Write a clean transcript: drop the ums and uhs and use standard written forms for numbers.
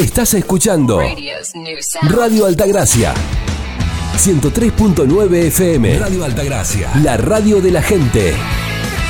Estás escuchando Radio Altagracia 103.9 FM. Radio Altagracia, la radio de la gente.